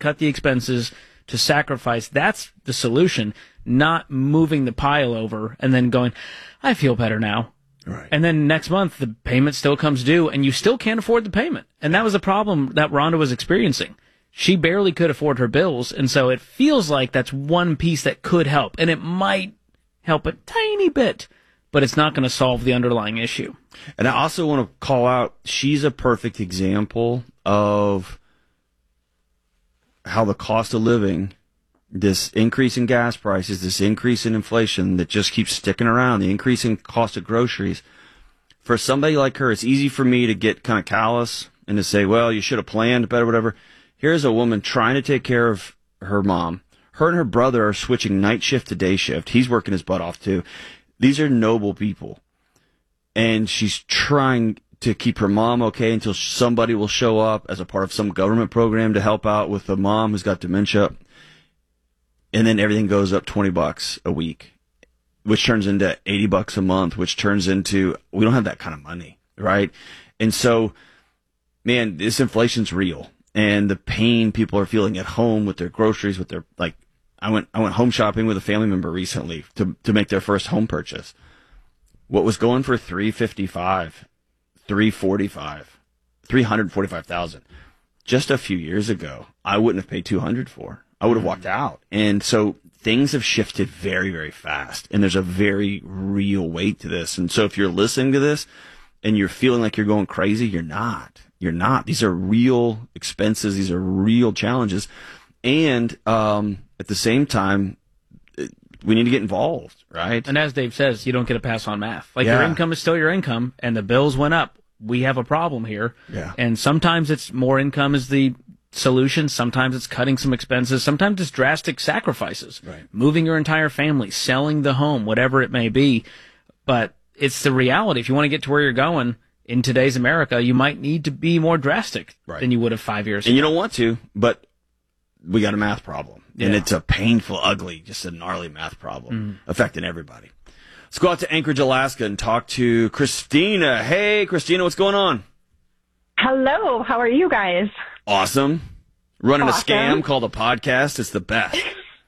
cut the expenses, to sacrifice. That's the solution, not moving the pile over and then going, I feel better now. Right. And then next month, the payment still comes due, and you still can't afford the payment. And that was a problem that Rhonda was experiencing. She barely could afford her bills, and so it feels like that's one piece that could help. And it might help a tiny bit, but it's not going to solve the underlying issue. And I also want to call out, she's a perfect example of how the cost of living, this increase in gas prices, this increase in inflation that just keeps sticking around, the increase in cost of groceries. For somebody like her, it's easy for me to get kind of callous and to say, well, you should have planned better, whatever. Here's a woman trying to take care of her mom. Her and her brother are switching night shift to day shift. He's working his butt off too. These are noble people. And she's trying to keep her mom okay until somebody will show up as a part of some government program to help out with a mom who's got dementia. And then everything goes up $20 a week, which turns into $80 a month, which turns into, we don't have that kind of money, right? And so, man, this inflation's real. And the pain people are feeling at home with their groceries, with their, like, I went home shopping with a family member recently to make their first home purchase. What was going for $355,000, $345,000 just a few years ago, I wouldn't have paid $200,000 for. I would have walked out. And so things have shifted very, very fast. And there's a very real weight to this. And so if you're listening to this and you're feeling like you're going crazy, you're not. You're not. These are real expenses. These are real challenges. And at the same time, we need to get involved, right? And as Dave says, you don't get to pass on math. Like, your income is still your income, and the bills went up. We have a problem here. Yeah. And sometimes it's more income is the solution. Sometimes it's cutting some expenses. Sometimes it's drastic sacrifices. Right. Moving your entire family, selling the home, whatever it may be. But it's the reality. If you want to get to where you're going in today's America, you might need to be more drastic than you would have 5 years ago. And you don't want to, but we got a math problem. Yeah. And it's a painful, ugly, just a gnarly math problem affecting everybody. Let's go out to Anchorage, Alaska and talk to Christina. Hey, Christina, what's going on? Hello, how are you guys? Awesome. Running Awesome. a scam called a podcast. It's the best.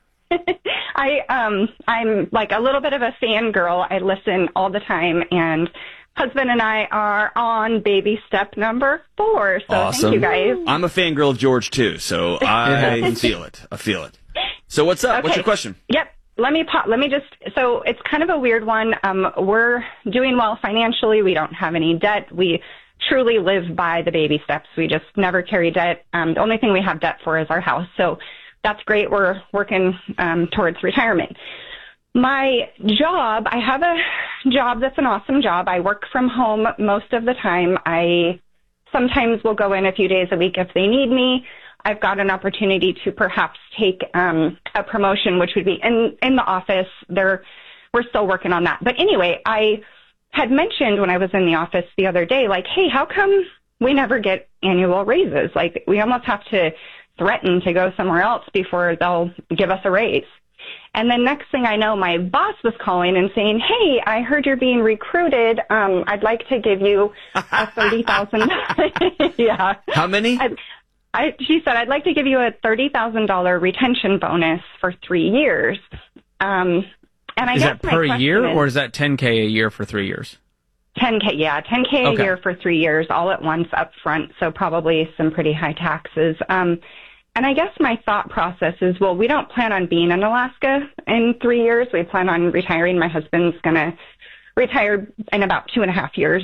I'm like a little bit of a fangirl. I listen all the time, and husband and I are on baby step number 4. So Awesome. Thank you guys. I'm a fangirl of George too, so I feel it. I feel it. So what's up? Okay. What's your question? Yep. Let me so it's kind of a weird one. We're doing well financially. We don't have any debt. We truly live by the baby steps. We just never carry debt. The only thing we have debt for is our house. So that's great. We're working towards retirement. My job, I have a job that's an awesome job. I work from home most of the time. I sometimes will go in a few days a week if they need me. I've got an opportunity to perhaps take a promotion, which would be in the office. We're still working on that. But anyway, I had mentioned when I was in the office the other day, like, hey, how come we never get annual raises? Like, we almost have to threaten to go somewhere else before they'll give us a raise. And then next thing I know, my boss was calling and saying, hey, I heard you're being recruited. I'd like to give you a $30,000. Yeah. How many? She said, I'd like to give you a $30,000 retention bonus for 3 years. And I Is guess that per year, is, or is that $10K a year for 3 years? $10K, yeah, $10K Okay. a year for 3 years, all at once up front, so probably some pretty high taxes. And I guess my thought process is, well, we don't plan on being in Alaska in 3 years. We plan on retiring. My husband's going to retire in about 2.5 years.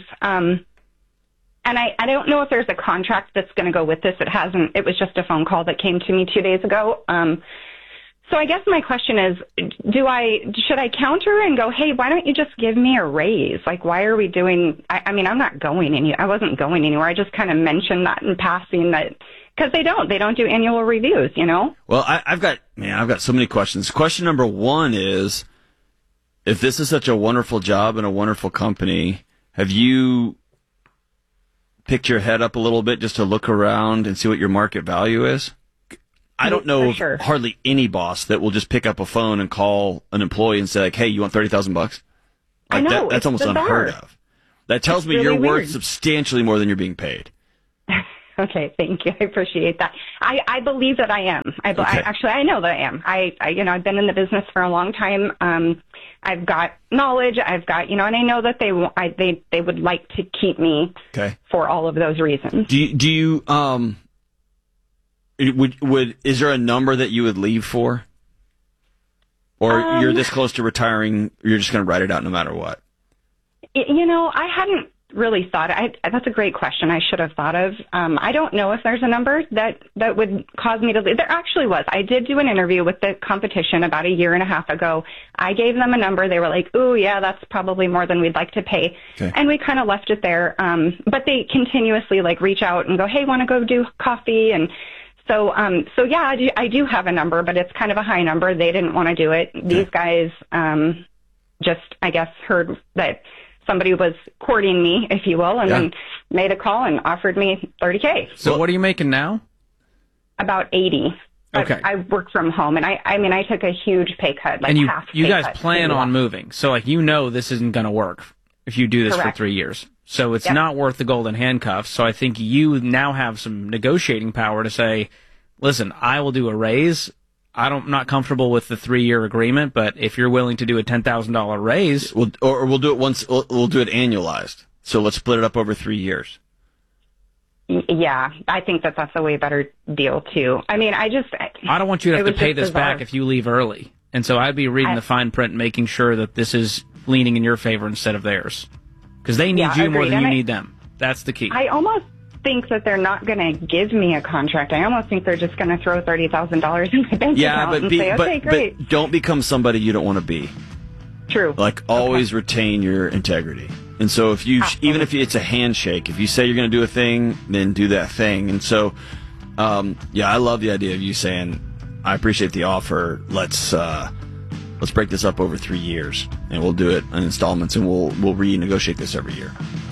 And I don't know if there's a contract that's going to go with this. It hasn't. It was just a phone call that came to me 2 days ago. So I guess my question is, should I counter and go, hey, why don't you just give me a raise? Like, why are we doing, I mean, I wasn't going anywhere. I just kind of mentioned that in passing that, because they don't do annual reviews, you know? Well, I've got so many questions. Question number 1 is, if this is such a wonderful job and a wonderful company, have you picked your head up a little bit just to look around and see what your market value is? I don't know of hardly any boss that will just pick up a phone and call an employee and say, like, hey, you want $30,000? Like, I know, that's almost bizarre. unheard of. That tells me really you're worth weird. substantially more than you're being paid. Okay, thank you. I appreciate that. I believe that I am. I know that I am. I've been in the business for a long time. I've got knowledge. I've got, and I know that they would like to keep me for all of those reasons. Do you is there a number that you would leave for? Or you're this close to retiring, you're just going to write it out no matter what? I hadn't really thought. That's a great question. I should have thought of. I don't know if there's a number that would cause me to leave. There actually was. I did do an interview with the competition about a year and a half ago. I gave them a number. They were like, "Ooh, yeah, that's probably more than we'd like to pay," and we kind of left it there. But they continuously reach out and go, "Hey, want to go do coffee?" And so yeah, I do have a number, but it's kind of a high number. They didn't want to do it. These guys just, I guess, heard that somebody was courting me, if you will, and then made a call and offered me $30K. So what are you making now? About 80. Okay. I work from home, and I took a huge pay cut, and you half. You guys plan on moving, so this isn't going to work if you do this Correct. for 3 years. So it's not worth the golden handcuffs. So I think you now have some negotiating power to say, listen, I will do a raise. I'm not comfortable with the 3-year agreement, but if you're willing to do a $10,000 raise, we'll do it once. We'll do it annualized. So let's split it up over 3 years. Yeah, I think that's a way better deal too. I don't want you to have to pay this back if you leave early, and so I'd be reading the fine print, and making sure that this is leaning in your favor instead of theirs, because they need you more than you need them. That's the key. I almost think that they're not going to give me a contract. I almost think they're just going to throw $30,000 in my bank account and say, okay, great. But don't become somebody you don't want to be. True. Always retain your integrity. And so even if it's a handshake, if you say you're going to do a thing, then do that thing. And so, I love the idea of you saying, I appreciate the offer. Let's break this up over 3 years, and we'll do it in installments, and we'll renegotiate this every year.